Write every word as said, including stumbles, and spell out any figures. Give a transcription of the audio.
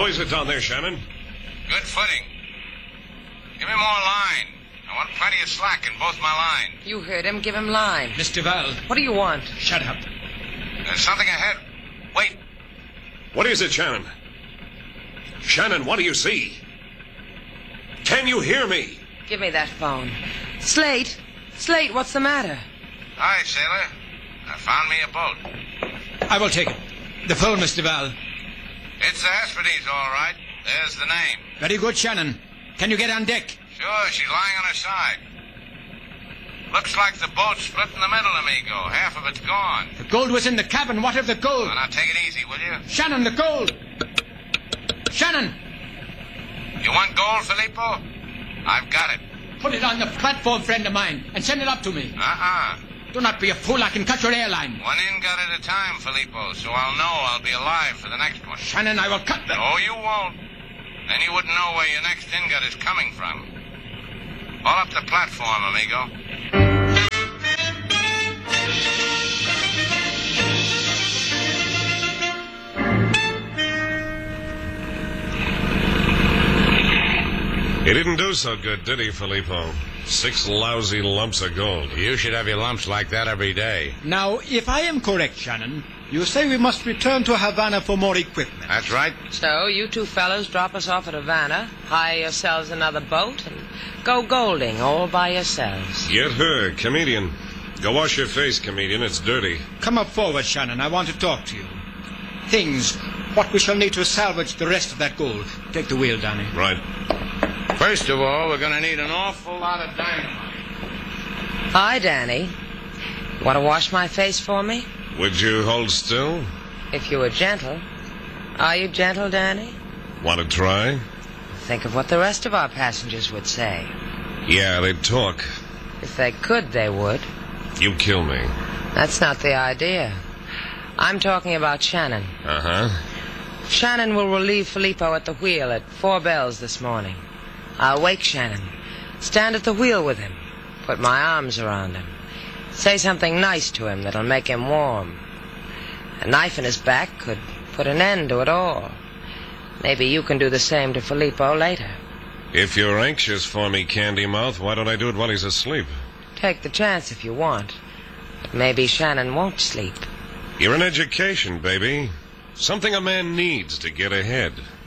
is it down there, Shannon? Good footing. Give me more line. I want plenty of slack in both my lines. You heard him. Give him line. Mister Val. What do you want? Shut up. There's something ahead. Wait. What is it, Shannon? Shannon, what do you see? Can you hear me? Give me that phone. Slate. Slate, what's the matter? Hi, sailor. I found me a boat. I will take it. The phone, Mister Val. It's the Hesperides, all right. There's the name. Very good, Shannon. Can you get on deck? Sure, she's lying on her side. Looks like the boat's split in the middle, amigo. Half of it's gone. The gold was in the cabin. What of the gold? Well, now take it easy, will you? Shannon, the gold! Shannon! You want gold, Filippo? I've got it. Put it on the platform, friend of mine, and send it up to me. Uh-uh. Do not be a fool. I can cut your airline. One ingot at a time, Filippo, so I'll know I'll be alive for the next one. Shannon, I will cut them. No, you won't. Then you wouldn't know where your next ingot is coming from. Haul up the platform, amigo. He didn't do so good, did he, Filippo? Six lousy lumps of gold. You should have your lumps like that every day. Now, if I am correct, Shannon, you say we must return to Havana for more equipment. That's right. So, you two fellows drop us off at Havana, hire yourselves another boat, and go golding all by yourselves. Get her, comedian. Go wash your face, comedian. It's dirty. Come up forward, Shannon. I want to talk to you. Things, what we shall need to salvage the rest of that gold. Take the wheel, Danny. Right. First of all, we're going to need an awful lot of dynamite. Hi, Danny. Want to wash my face for me? Would you hold still? If you were gentle. Are you gentle, Danny? Want to try? Think of what the rest of our passengers would say. Yeah, they'd talk. If they could, they would. You kill me. That's not the idea. I'm talking about Shannon. Uh-huh. Shannon will relieve Filippo at the wheel at four bells this morning. I'll wake Shannon. Stand at the wheel with him. Put my arms around him. Say something nice to him that'll make him warm. A knife in his back could put an end to it all. Maybe you can do the same to Filippo later. If you're anxious for me, Candy Mouth, why don't I do it while he's asleep? Take the chance if you want. But maybe Shannon won't sleep. You're an education, baby. Something a man needs to get ahead.